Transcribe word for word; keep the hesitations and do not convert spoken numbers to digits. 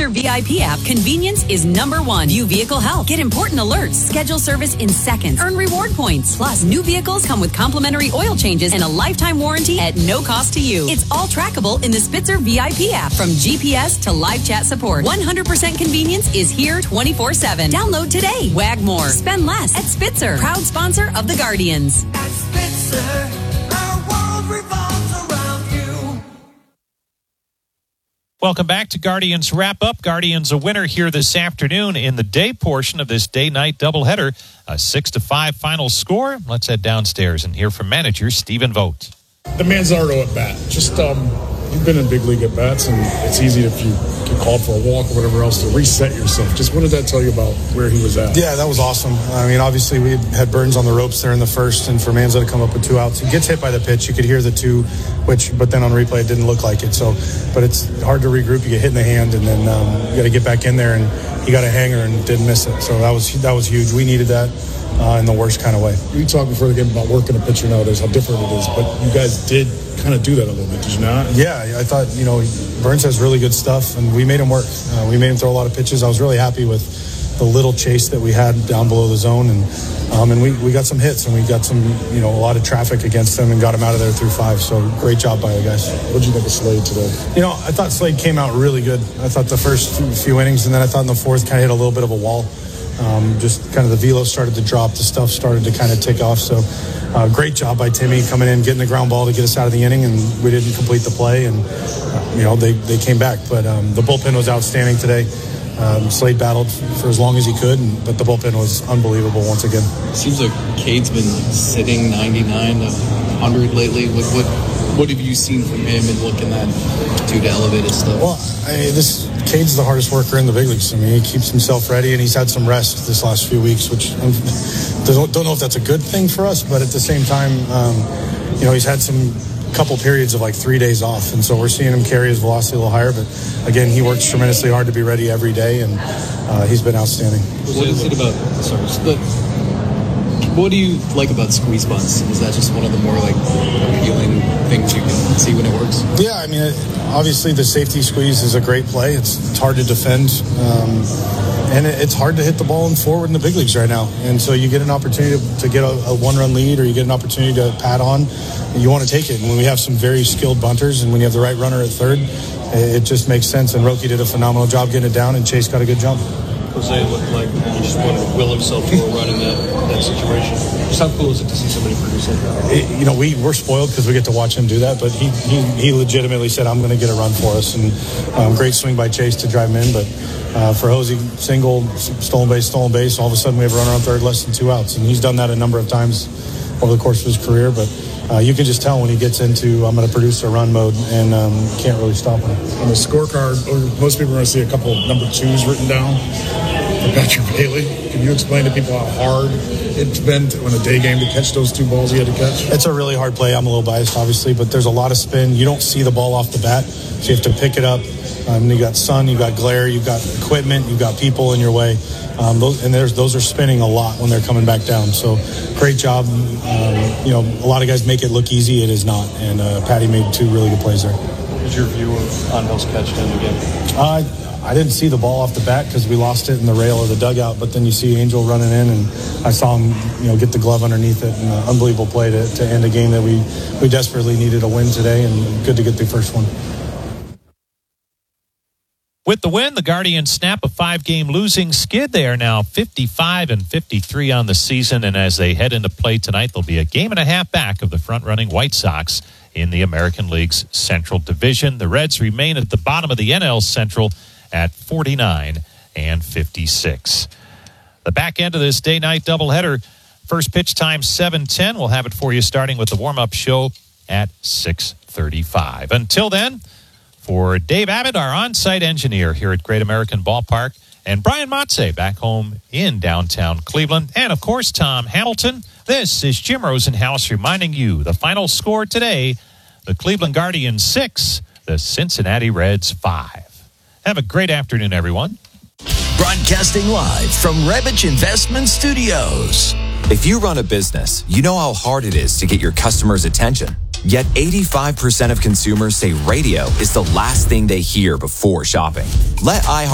Spitzer V I P app, convenience is number one. View vehicle health, get important alerts, schedule service in seconds, earn reward points. Plus, new vehicles come with complimentary oil changes and a lifetime warranty at no cost to you. It's all trackable in the Spitzer V I P app, from G P S to live chat support. one hundred percent convenience is here twenty-four seven. Download today. Wag more. Spend less at Spitzer, proud sponsor of the Guardians. At Spitzer, our world revolves around you. Welcome back to Guardians Wrap-Up. Guardians a winner here this afternoon in the day portion of this day-night doubleheader. A six to five final score. Let's head downstairs and hear from manager Stephen Vogt. The Manzardo at bat. Just, um, you've been in big league at bats, and it's easy if you get called for a walk or whatever else to reset yourself. Just what did that tell you about where he was at? Yeah, that was awesome. I mean, obviously we had Burns on the ropes there in the first, and for Manzo to come up with two outs, he gets hit by the pitch. You could hear the two, which, but then on replay it didn't look like it. So, but it's hard to regroup. You get hit in the hand, and then um, you got to get back in there, and he got a hanger and didn't miss it. So that was that was huge. We needed that. Uh, in the worst kind of way. We talked before the game about working a pitcher nowadays, how different it is, but you guys did kind of do that a little bit, did you not? Yeah, I thought, you know, Burns has really good stuff, and we made him work. Uh, we made him throw a lot of pitches. I was really happy with the little chase that we had down below the zone, and um, and we, we got some hits, and we got some, you know, a lot of traffic against them and got him out of there through five. So great job by the guys. What did you think of Slade today? You know, I thought Slade came out really good. I thought the first few, few innings, and then I thought in the fourth kind of hit a little bit of a wall. Um, just kind of the velo started to drop, the stuff started to kind of tick off. So uh, great job by Timmy coming in, getting the ground ball to get us out of the inning, and we didn't complete the play, and uh, you know they, they came back. But um, the bullpen was outstanding today. Um, Slade battled for as long as he could, and, but the bullpen was unbelievable once again. It seems like Cade's been sitting ninety-nine to one hundred lately. What, what what have you seen from him and looking at dude elevated stuff? Well, I, this Cade's the hardest worker in the big leagues. I mean, he keeps himself ready, and he's had some rest this last few weeks, which I don't, don't know if that's a good thing for us, but at the same time, um, you know, he's had some couple periods of like three days off, and so we're seeing him carry his velocity a little higher. But again, he works tremendously hard to be ready every day, and uh, he's been outstanding. What is it about? Sorry, the, what do you like about squeeze bunts? Is that just one of the more like appealing things you can see when it works? Yeah, I mean, it, obviously the safety squeeze is a great play. It's, it's hard to defend, um, and it, it's hard to hit the ball in forward in the big leagues right now. And so you get an opportunity to, to get a, a one-run lead, or you get an opportunity to pad on. You want to take it. And when we have some very skilled bunters, and when you have the right runner at third, it, it just makes sense. And Roki did a phenomenal job getting it down, and Chase got a good jump. Jose looked like he just wanted to will himself to a run in that, that situation. Just how cool is it to see somebody produce like that? It, you know, we, we're spoiled because we get to watch him do that, but he, he, he legitimately said, I'm going to get a run for us. And um, great swing by Chase to drive him in. But uh, for Jose, single, stolen base, stolen base, all of a sudden we have a runner on third, less than two outs. And he's done that a number of times over the course of his career. But uh, you can just tell when he gets into, I'm going to produce a run mode, and um, can't really stop him. On the scorecard, most people are going to see a couple of number twos written down for Patrick Bailey. Can you explain to people how hard it's been to, in a day game to catch those two balls he had to catch? It's a really hard play. I'm a little biased, obviously, but there's a lot of spin. You don't see the ball off the bat, so you have to pick it up. Um, you got sun, you got glare, you got equipment, you got people in your way. Um, those, and there's, those are spinning a lot when they're coming back down. So great job. Um, you know, a lot of guys make it look easy. It is not. And uh, Patty made two really good plays there. What was your view of Angel's catch to end the game? Uh, I didn't see the ball off the bat because we lost it in the rail of the dugout, but then you see Angel running in, and I saw him, you know, get the glove underneath it, and an unbelievable play to, to end a game that we, we desperately needed a win today, and good to get the first one. With the win, the Guardians snap a five-game losing skid. They are now fifty-five and fifty-three on the season, and as they head into play tonight, they'll be a game and a half back of the front-running White Sox in the American League's Central Division. The Reds remain at the bottom of the N L Central at forty-nine and fifty-six. The back end of this day-night doubleheader, first pitch time seven ten. We'll have it for you starting with the warm-up show at six thirty-five. Until then, for Dave Abbott, our on-site engineer here at Great American Ballpark, and Brian Motze back home in downtown Cleveland, and of course Tom Hamilton, this is Jim Rosenhaus reminding you the final score today, the Cleveland Guardians six, the Cincinnati Reds five. Have a great afternoon, everyone. Broadcasting live from Rebich Investment Studios. If you run a business, you know how hard it is to get your customers' attention. Yet eighty-five percent of consumers say radio is the last thing they hear before shopping. Let iHeart